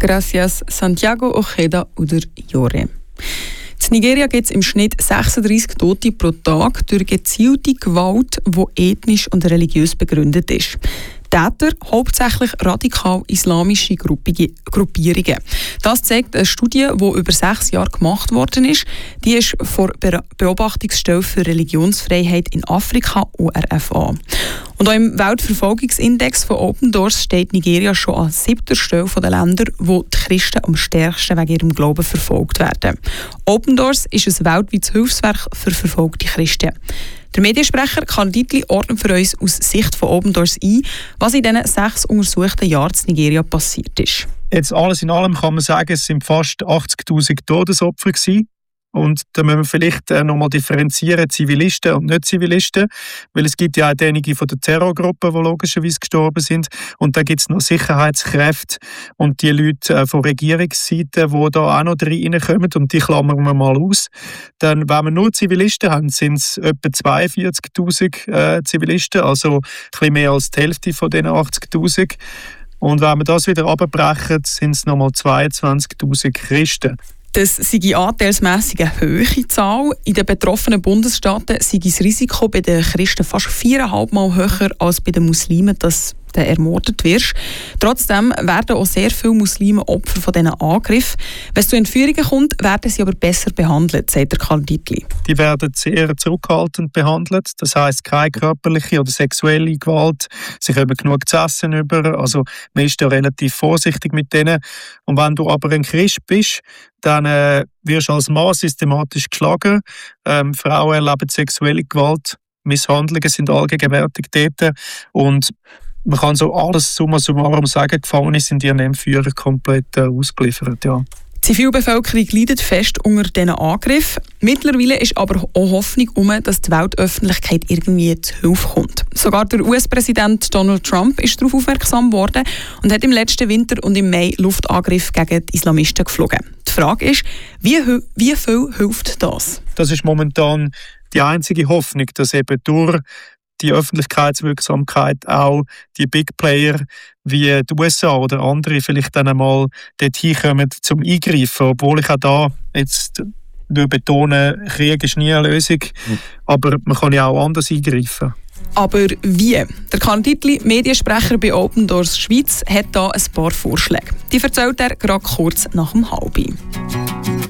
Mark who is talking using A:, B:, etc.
A: Gracias, Santiago Ojeda oder Jore. In Nigeria gibt es im Schnitt 36 Tote pro Tag durch gezielte Gewalt, die ethnisch und religiös begründet ist. Täter hauptsächlich radikal-islamische Gruppierungen. Das zeigt eine Studie, die über 6 Jahre gemacht worden ist. Die ist von der Beobachtungsstelle für Religionsfreiheit in Afrika, ORFA. Und auch im Weltverfolgungsindex von Open Doors steht Nigeria schon an 7. Stelle der Länder, wo die Christen am stärksten wegen ihrem Glauben verfolgt werden. Open Doors ist ein weltweites Hilfswerk für verfolgte Christen. Der Mediensprecher Karl Dietli ordnet für uns aus Sicht von Open Doors ein, was in diesen 6 untersuchten Jahren in Nigeria passiert ist.
B: Jetzt alles in allem kann man sagen, es sind fast 80'000 Todesopfer gewesen. Und da müssen wir vielleicht nochmal differenzieren, Zivilisten und Nicht-Zivilisten, weil es gibt ja auch einige von den Terrorgruppen, die logischerweise gestorben sind. Und dann gibt es noch Sicherheitskräfte und die Leute von Regierungsseite, die da auch noch reinkommen, und die klammern wir mal aus. Dann, wenn wir nur Zivilisten haben, sind es etwa 42'000 Zivilisten, also ein bisschen mehr als die Hälfte von diesen 80'000. Und wenn wir das wieder abbrechen, sind es nochmal 22'000 Christen.
A: Das sei eine anteilsmässig eine hohe Zahl. In den betroffenen Bundesstaaten sei das Risiko bei den Christen fast 4,5 Mal höher als bei den Muslimen, dass du ermordet wirst. Trotzdem werden auch sehr viele Muslime Opfer von diesen Angriffen. Wenn es zu Entführungen kommt, werden sie aber besser behandelt, sagt Karl Dietli.
B: Die werden sehr zurückhaltend behandelt. Das heisst, keine körperliche oder sexuelle Gewalt. Sie kommen genug zu essen über. Also man ist da relativ vorsichtig mit denen. Und wenn du aber ein Christ bist, dann wirst du als Mann systematisch geschlagen. Frauen erleben sexuelle Gewalt. Misshandlungen sind allgegenwärtig dort. Und man kann so alles summa summarum sagen, Gefangene sind ihren Entführern komplett ausgeliefert. Ja.
A: Die Zivilbevölkerung leidet fest unter diesen Angriffen. Mittlerweile ist aber auch Hoffnung dass die Weltöffentlichkeit irgendwie zu Hilfe kommt. Sogar der US-Präsident Donald Trump ist darauf aufmerksam geworden und hat im letzten Winter und im Mai Luftangriffe gegen die Islamisten geflogen. Die Frage ist, wie viel hilft das?
B: Das ist momentan die einzige Hoffnung, dass eben durch die Öffentlichkeitswirksamkeit auch die Big Player wie die USA oder andere vielleicht dann einmal dorthin kommen zum Eingreifen. Obwohl ich auch da jetzt nur betone, Krieg ist nie eine Lösung, aber man kann ja auch anders eingreifen.
A: Aber wie? Der Karl Dietli, Mediensprecher bei Open Doors Schweiz, hat da ein paar Vorschläge. Die erzählt er gerade kurz nach dem 12:30.